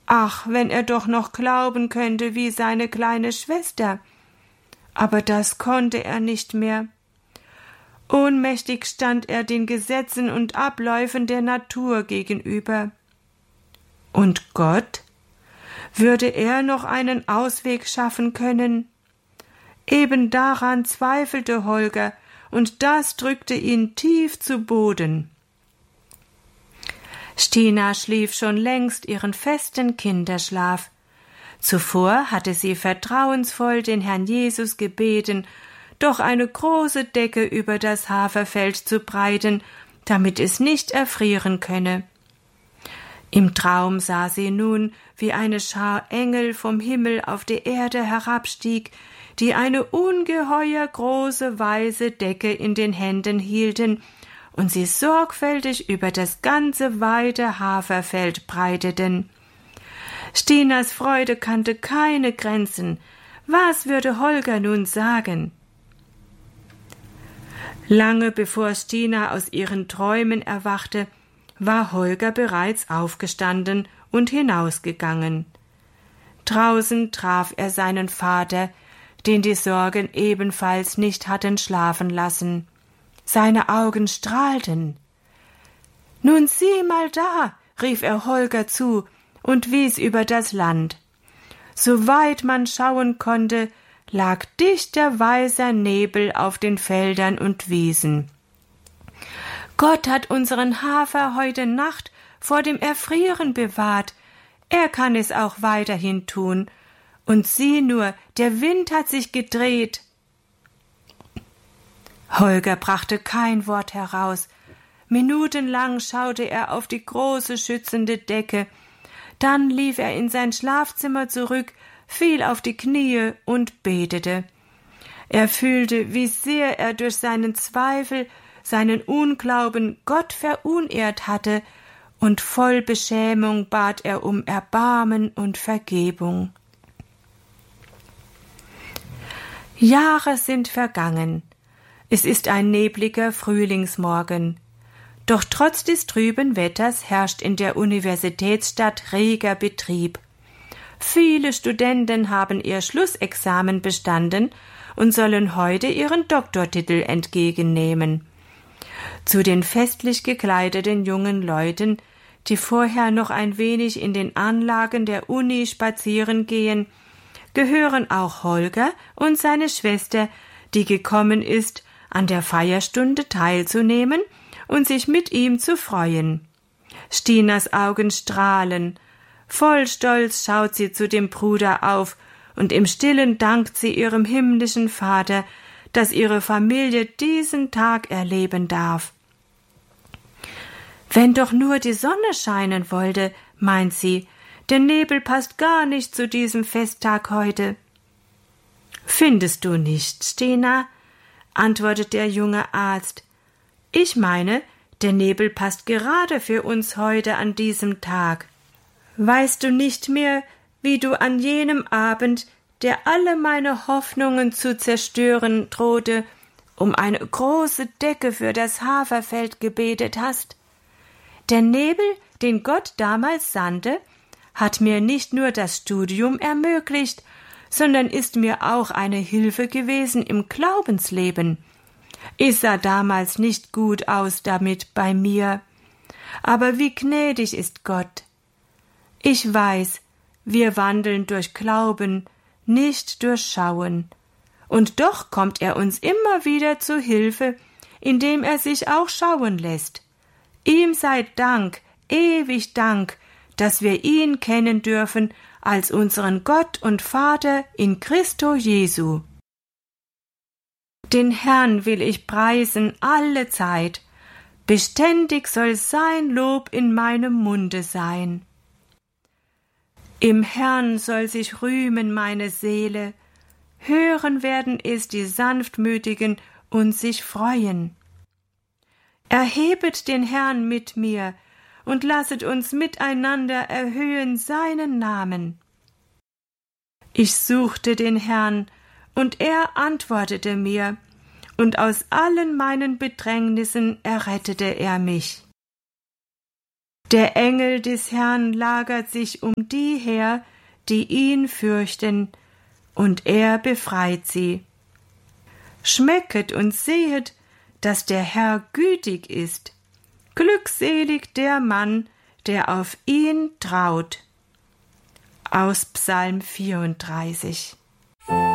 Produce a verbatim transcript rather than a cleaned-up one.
Ach, wenn er doch noch glauben könnte wie seine kleine Schwester. Aber das konnte er nicht mehr. Ohnmächtig stand er den Gesetzen und Abläufen der Natur gegenüber. Und Gott? Würde er noch einen Ausweg schaffen können? Eben daran zweifelte Holger, und das drückte ihn tief zu Boden. Stina schlief schon längst ihren festen Kinderschlaf. Zuvor hatte sie vertrauensvoll den Herrn Jesus gebeten, doch eine große Decke über das Haferfeld zu breiten, damit es nicht erfrieren könne. Im Traum sah sie nun, wie eine Schar Engel vom Himmel auf die Erde herabstieg, die eine ungeheuer große weiße Decke in den Händen hielten und sie sorgfältig über das ganze weite Haferfeld breiteten. Stinas Freude kannte keine Grenzen. Was würde Holger nun sagen? Lange bevor Stina aus ihren Träumen erwachte, war Holger bereits aufgestanden und hinausgegangen. Draußen traf er seinen Vater, den die Sorgen ebenfalls nicht hatten schlafen lassen. Seine Augen strahlten. »Nun sieh mal da«, rief er Holger zu und wies über das Land. Soweit man schauen konnte, lag dichter weißer Nebel auf den Feldern und Wiesen. »Gott hat unseren Hafer heute Nacht vor dem Erfrieren bewahrt. Er kann es auch weiterhin tun. Und sieh nur, der Wind hat sich gedreht.« Holger brachte kein Wort heraus. Minutenlang schaute er auf die große schützende Decke. Dann lief er in sein Schlafzimmer zurück, fiel auf die Knie und betete. Er fühlte, wie sehr er durch seinen Zweifel, seinen Unglauben Gott verunehrt hatte, und voll Beschämung bat er um Erbarmen und Vergebung. Jahre sind vergangen. Es ist ein nebliger Frühlingsmorgen. Doch trotz des trüben Wetters herrscht in der Universitätsstadt reger Betrieb. Viele Studenten haben ihr Schlussexamen bestanden und sollen heute ihren Doktortitel entgegennehmen. Zu den festlich gekleideten jungen Leuten, die vorher noch ein wenig in den Anlagen der Uni spazieren gehen, gehören auch Holger und seine Schwester, die gekommen ist, an der Feierstunde teilzunehmen und sich mit ihm zu freuen. Stinas Augen strahlen. Voll Stolz schaut sie zu dem Bruder auf, und im Stillen dankt sie ihrem himmlischen Vater, dass ihre Familie diesen Tag erleben darf. Wenn doch nur die Sonne scheinen wollte, meint sie, der Nebel passt gar nicht zu diesem Festtag heute. Findest du nicht, Stina? Antwortet der junge Arzt. Ich meine, der Nebel passt gerade für uns heute an diesem Tag. Weißt du nicht mehr, wie du an jenem Abend, der alle meine Hoffnungen zu zerstören drohte, um eine große Decke für das Haferfeld gebetet hast? Der Nebel, den Gott damals sandte, hat mir nicht nur das Studium ermöglicht, sondern ist mir auch eine Hilfe gewesen im Glaubensleben. Ich sah damals nicht gut aus damit bei mir, aber wie gnädig ist Gott. Ich weiß, wir wandeln durch Glauben, nicht durch Schauen, und doch kommt er uns immer wieder zu Hilfe, indem er sich auch schauen lässt. Ihm sei Dank, ewig Dank, dass wir ihn kennen dürfen als unseren Gott und Vater in Christo Jesu. Den Herrn will ich preisen alle Zeit, beständig soll sein Lob in meinem Munde sein. Im Herrn soll sich rühmen meine Seele, hören werden es die Sanftmütigen und sich freuen. Erhebet den Herrn mit mir und lasset uns miteinander erhöhen seinen Namen. Ich suchte den Herrn, und er antwortete mir, und aus allen meinen Bedrängnissen errettete er mich. Der Engel des Herrn lagert sich um die her, die ihn fürchten, und er befreit sie. Schmecket und sehet, dass der Herr gütig ist. Glückselig der Mann, der auf ihn traut. Aus Psalm vierunddreißig.